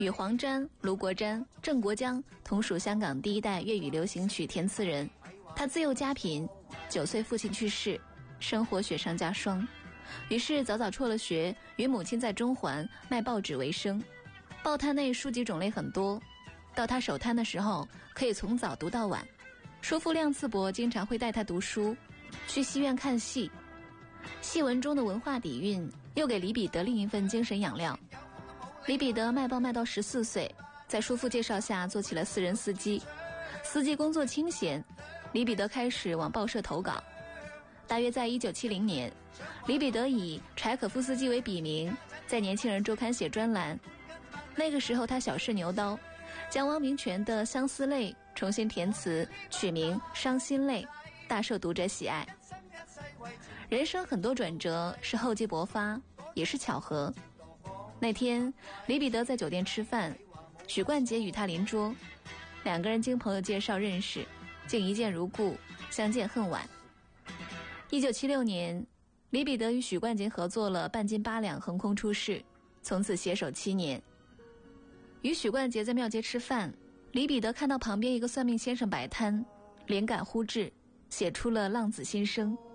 与黄沾、卢国沾、郑国江同属香港第一代粤语流行曲填词人。他自幼家贫，9岁父亲去世，生活雪上加霜，于是早早辍了学，与母亲在中环卖报纸为生。报摊内书籍种类很多，到他守摊的时候可以从早读到晚。叔父梁次伯经常会带他读书，去戏院看戏。戏文中的文化底蕴又给李彼得另一份精神养料。李彼得卖报卖到14岁，在叔父介绍下做起了私人司机。司机工作清闲，李彼得开始往报社投稿。大约在1970年，李彼得以柴可夫斯基为笔名，在《年轻人周刊》写专栏。那个时候他小试牛刀，将汪明荃的《相思泪》重新填词，取名《伤心泪》，大受读者喜爱。人生很多转折，是厚积薄发，也是巧合。那天李彼得在酒店吃饭，许冠杰与他邻桌，2个人经朋友介绍认识，竟一见如故，相见恨晚。1976年，李彼得与许冠杰合作了半斤8两横空出世，从此携手7年。与许冠杰在庙街吃饭，李彼得看到旁边一个算命先生摆摊，灵感忽至，写出了浪子心声。